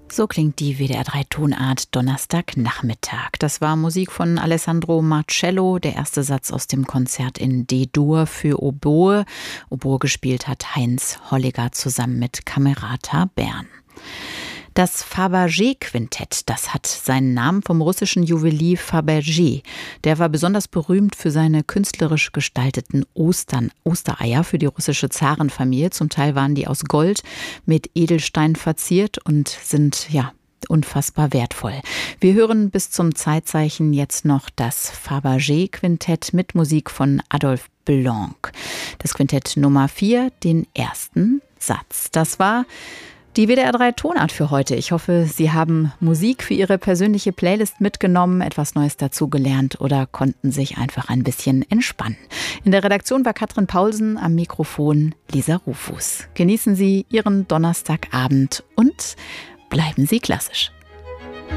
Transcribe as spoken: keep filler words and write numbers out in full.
So klingt die W D R drei Tonart Donnerstagnachmittag. Das war Musik von Alessandro Marcello, der erste Satz aus dem Konzert in D-Dur für Oboe. Oboe gespielt hat Heinz Holliger zusammen mit Camerata Bern. Das Fabergé-Quintett, das hat seinen Namen vom russischen Juwelier Fabergé. Der war besonders berühmt für seine künstlerisch gestalteten Ostern, Ostereier für die russische Zarenfamilie. Zum Teil waren die aus Gold mit Edelstein verziert und sind, ja, unfassbar wertvoll. Wir hören bis zum Zeitzeichen jetzt noch das Fabergé-Quintett mit Musik von Adolphe Blanc. Das Quintett Nummer vier, den ersten Satz. Das war die W D R drei Tonart für heute. Ich hoffe, Sie haben Musik für Ihre persönliche Playlist mitgenommen, etwas Neues dazugelernt oder konnten sich einfach ein bisschen entspannen. In der Redaktion war Katrin Paulsen, am Mikrofon Lisa Rufus. Genießen Sie Ihren Donnerstagabend und bleiben Sie klassisch.